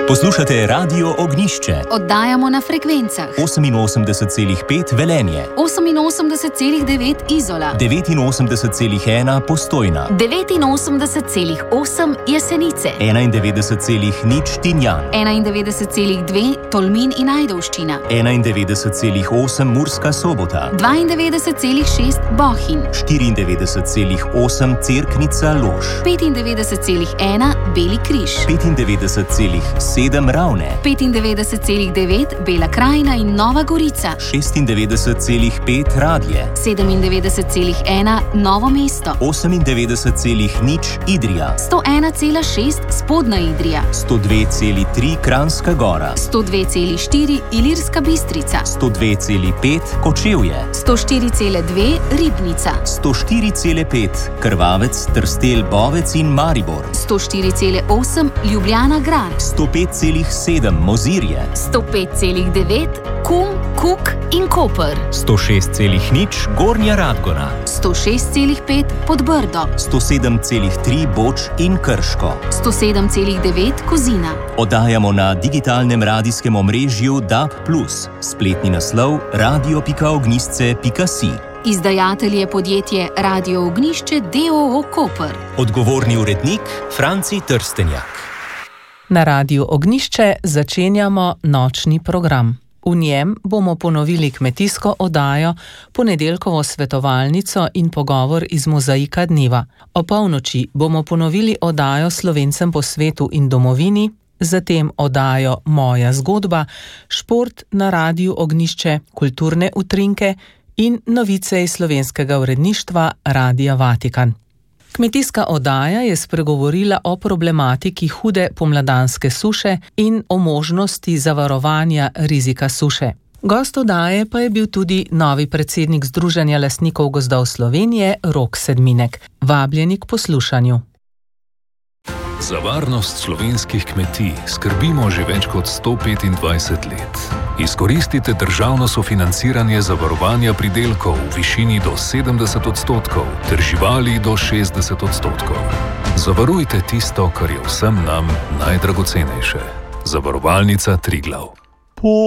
Poslušate Radio Ognjišče. Oddajamo na frekvencah 88,5 Velenje, 88,9 Izola, 89,1 Postojna, 89,8 Jesenice, 91,0 Tinjan, 91,2 Tolmin in Ajdovščina, 91,8 Murska Sobota, 92,6 Bohinj, 94,8 Cerknica Lož, 95,1 Beli križ, 95,7 Ravne, 95,9 Bela krajina in Nova Gorica, 96,5 Radlje, 97,1 Novo mesto, 98,0 Idrija, 101,6 Spodnja Idrija, 102,3 Kranjska Gora, 102,4 Ilirska Bistrica, 102,5 Kočevje, 104,2 Ribnica, 104,5 Krvavec, Trstelj, Bovec in Maribor, 104,8 Ljubljana Grad, 105,7 Mozirje, 105,9 Kum, Kuk in Koper, 106,0 Gornja Radgona, 106,5 Podbrdo, 107,3 Boč in Krško, 107,9 Kozina. Oddajamo na digitalnem radijskem omrežju DAB+, spletni naslov radio.ognjišče.si. Izdajatelj je podjetje Radio Ognjišče d.o.o. Koper. Odgovorni urednik Franci Trstenjak. Na Radiu Ognjišče začenjamo nočni program. V njem bomo ponovili kmetijsko oddajo, ponedeljkovo svetovalnico in pogovor iz Mozaika dneva. O polnoči bomo ponovili oddajo Slovencem po svetu in domovini, zatem oddajo Moja zgodba, šport na Radiu Ognjišče, kulturne utrinke in novice iz slovenskega uredništva Radia Vatikan. Kmetijska oddaja je spregovorila o problematiki hude pomladanske suše in o možnosti zavarovanja rizika suše. Gost oddaje pa je bil tudi novi predsednik Združenja lastnikov gozdov Slovenije Rok Sedminek. Vabljeni k poslušanju. Za varnost slovenskih kmetij skrbimo že več kot 125 let. Izkoristite državno sofinanciranje zavarovanja pridelkov v višini do 70% ter živali do 60%. Zavarujte tisto, kar je vsem nam najdragocenejše. Zavarovalnica Triglav.